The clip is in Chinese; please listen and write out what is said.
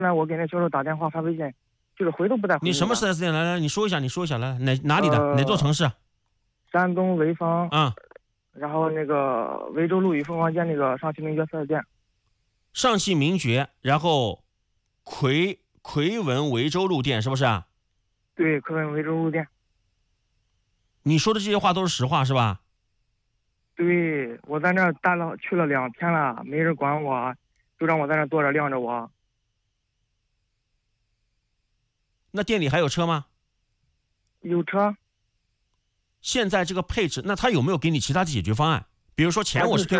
那我给那销售打电话发微信，就是回都不带回。 你什么 4S 店？来，你说一下，来，哪里的？哪座城市？ 山东潍坊。 啊。 然后那个潍州路与凤凰街那个上汽名爵4S店。 上汽名爵，然后奎文潍州路店是不是啊？ 对，奎文潍州路店。 你说的这些话都是实话是吧？ 对，我在那儿去了2天了，没人管我，就让我在那儿坐着晾着我。 那店里还有车吗？ 有车。 现在这个配置，那他有没有给你其他的解决方案？比如说钱我是退